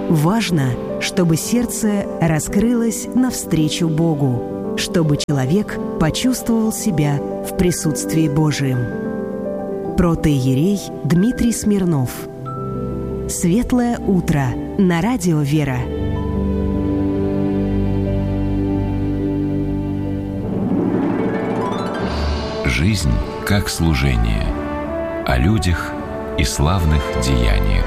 Важно, чтобы сердце раскрылось навстречу Богу, чтобы человек почувствовал себя в присутствии Божием. Протоиерей Дмитрий Смирнов. Светлое утро на радио «Вера». Жизнь как служение. О людях и славных деяниях.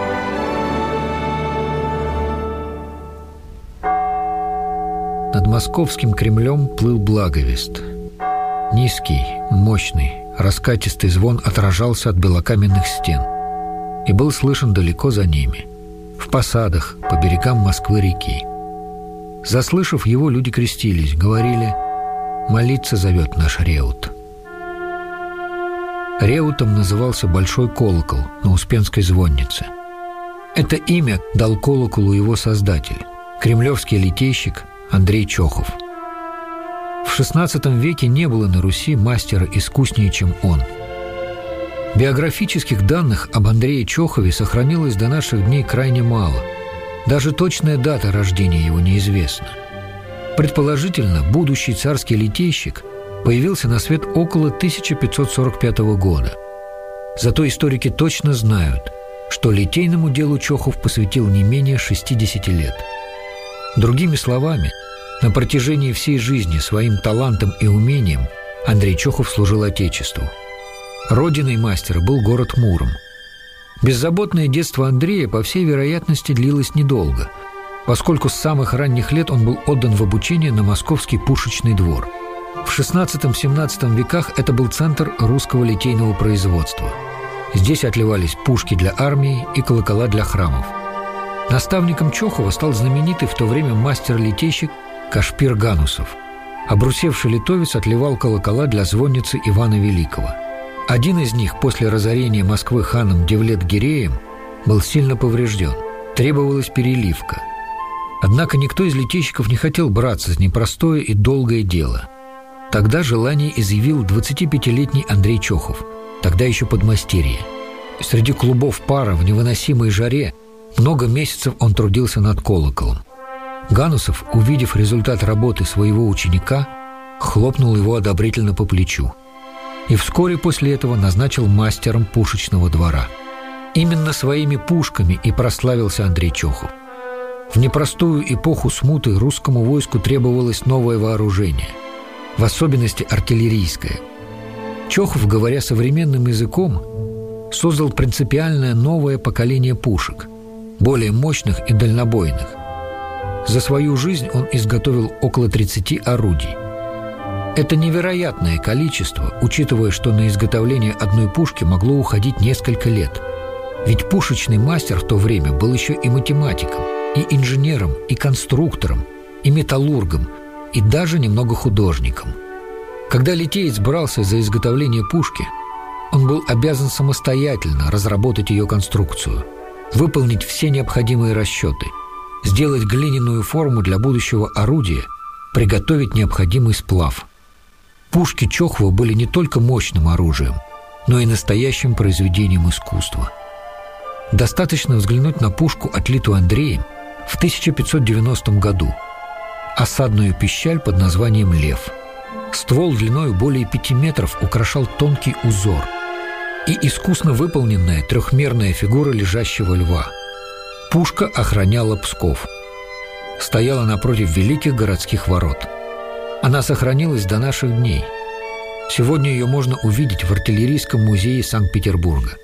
Над московским Кремлем плыл благовест. Низкий, мощный, раскатистый звон отражался от белокаменных стен и был слышен далеко за ними, в посадах по берегам Москвы-реки. Заслышав его, люди крестились, говорили: «Молиться зовет наш Реут». Реутом назывался большой колокол на Успенской звоннице. Это имя дал колоколу его создатель, кремлевский литейщик Андрей Чохов. В XVI веке не было на Руси мастера искуснее, чем он. Биографических данных об Андрее Чохове сохранилось до наших дней крайне мало. Даже точная дата рождения его неизвестна. Предположительно, будущий царский литейщик появился на свет около 1545 года. Зато историки точно знают, что литейному делу Чохов посвятил не менее 60 лет. Другими словами, на протяжении всей жизни своим талантом и умением Андрей Чохов служил Отечеству. Родиной мастера был город Муром. Беззаботное детство Андрея, по всей вероятности, длилось недолго, поскольку с самых ранних лет он был отдан в обучение на московский пушечный двор. В XVI-XVII веках это был центр русского литейного производства. Здесь отливались пушки для армии и колокола для храмов. Наставником Чохова стал знаменитый в то время мастер-литейщик Кашпир Ганусов. Обрусевший литовец отливал колокола для звонницы Ивана Великого. Один из них после разорения Москвы ханом Девлет-Гиреем был сильно поврежден. Требовалась переливка. Однако никто из литейщиков не хотел браться за непростое и долгое дело. Тогда желание изъявил 25-летний Андрей Чохов, тогда еще подмастерье. Среди клубов пара в невыносимой жаре много месяцев он трудился над колоколом. Ганусов, увидев результат работы своего ученика, хлопнул его одобрительно по плечу и вскоре после этого назначил мастером пушечного двора. Именно своими пушками и прославился Андрей Чохов. В непростую эпоху смуты русскому войску требовалось новое вооружение, в особенности артиллерийское. Чохов, говоря современным языком, создал принципиальное новое поколение пушек, более мощных и дальнобойных. За свою жизнь он изготовил около 30 орудий. Это невероятное количество, учитывая, что на изготовление одной пушки могло уходить несколько лет. Ведь пушечный мастер в то время был еще и математиком, и инженером, и конструктором, и металлургом, и даже немного художником. Когда литеец брался за изготовление пушки, он был обязан самостоятельно разработать ее конструкцию, выполнить все необходимые расчеты, сделать глиняную форму для будущего орудия, приготовить необходимый сплав. Пушки Чохова были не только мощным оружием, но и настоящим произведением искусства. Достаточно взглянуть на пушку, отлитую Андреем в 1590 году. Осадную пищаль под названием «Лев». Ствол длиною более 5 метров украшал тонкий узор и искусно выполненная трехмерная фигура лежащего льва. Пушка охраняла Псков. Стояла напротив великих городских ворот. Она сохранилась до наших дней. Сегодня ее можно увидеть в артиллерийском музее Санкт-Петербурга.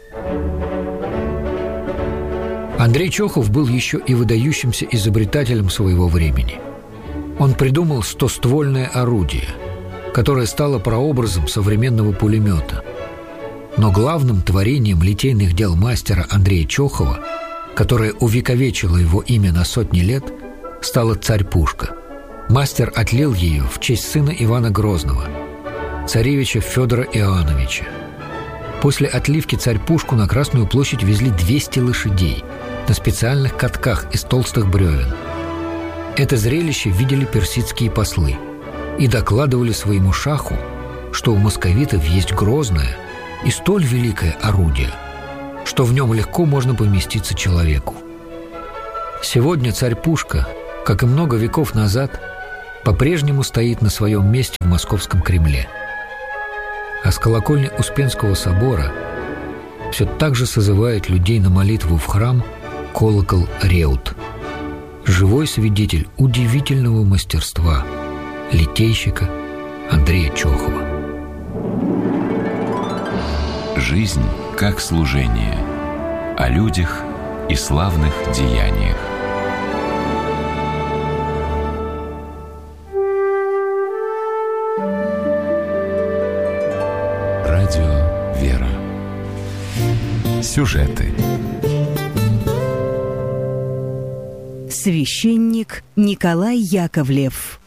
Андрей Чохов был еще и выдающимся изобретателем своего времени. Он придумал 100-ствольное орудие, которое стало прообразом современного пулемета. Но главным творением литейных дел мастера Андрея Чохова, которое увековечило его имя на сотни лет, стала царь-пушка. Мастер отлил ее в честь сына Ивана Грозного, царевича Федора Иоанновича. После отливки царь-пушку на Красную площадь везли 200 лошадей на специальных катках из толстых бревен. Это зрелище видели персидские послы и докладывали своему шаху, что у московитов есть грозное и столь великое орудие, что в нем легко можно поместиться человеку. Сегодня царь Пушка, как и много веков назад, по-прежнему стоит на своем месте в Московском Кремле. А с колокольни Успенского собора все так же созывает людей на молитву в храм колокол Реут. Живой свидетель удивительного мастерства литейщика Андрея Чохова. Жизнь как служение. О людях и славных деяниях. Радио «Вера». Сюжеты. Священник Николай Яковлев.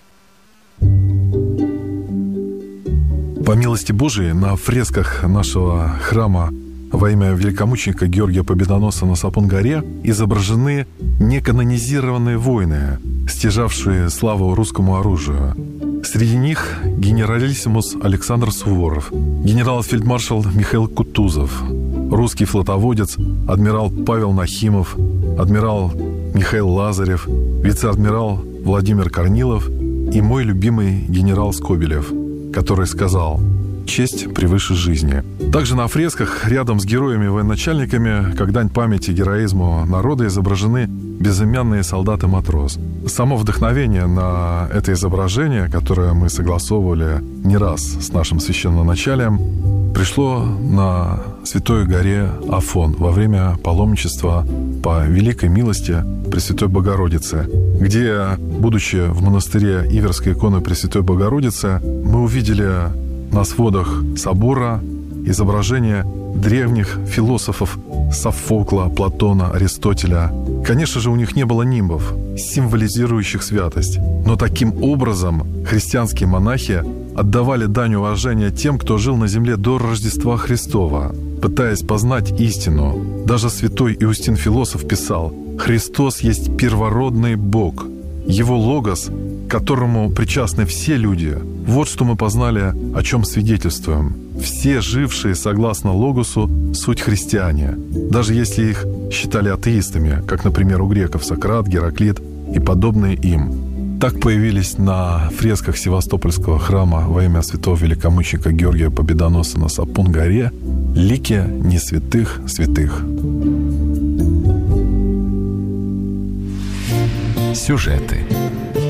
По милости Божией, на фресках нашего храма во имя великомученика Георгия Победоносца на Сапун-горе изображены неканонизированные воины, стяжавшие славу русскому оружию. Среди них генералиссимус Александр Суворов, генерал-фельдмаршал Михаил Кутузов, русский флотоводец адмирал Павел Нахимов, адмирал Михаил Лазарев, вице-адмирал Владимир Корнилов и мой любимый генерал Скобелев, который сказал: «Честь превыше жизни». Также на фресках рядом с героями и военачальниками, как дань памяти героизму народа, изображены безымянные солдат-матрос. Само вдохновение на это изображение, которое мы согласовывали не раз с нашим священноначалием, пришло на Святой горе Афон во время паломничества по великой милости Пресвятой Богородицы, где, будучи в монастыре Иверской иконы Пресвятой Богородицы, мы увидели на сводах собора изображение древних философов Софокла, Платона, Аристотеля. Конечно же, у них не было нимбов, символизирующих святость. Но таким образом христианские монахи отдавали дань уважения тем, кто жил на земле до Рождества Христова, пытаясь познать истину. Даже святой Иустин Философ писал: «Христос есть первородный Бог, Его логос, к которому причастны все люди. Вот что мы познали, о чем свидетельствуем. Все жившие согласно логосу суть христиане, даже если их считали атеистами, как, например, у греков Сократ, Гераклит и подобные им». Так появились на фресках Севастопольского храма во имя святого великомученика Георгия Победоносца на Сапун-горе лики не святых святых. Сюжеты.